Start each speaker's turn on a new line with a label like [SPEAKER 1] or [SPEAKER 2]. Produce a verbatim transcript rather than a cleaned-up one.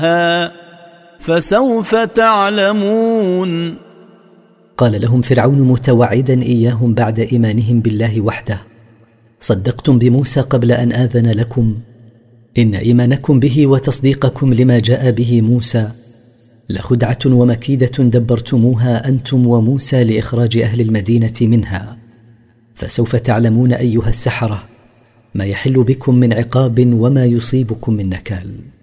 [SPEAKER 1] فسوف تعلمون.
[SPEAKER 2] قال لهم فرعون متوعدا إياهم بعد إيمانهم بالله وحده: صدقتم بموسى قبل أن آذن لكم، إن إيمانكم به وتصديقكم لما جاء به موسى لخدعة ومكيدة دبرتموها أنتم وموسى لإخراج أهل المدينة منها، فسوف تعلمون أيها السحرة ما يحل بكم من عقاب وما يصيبكم من نكال.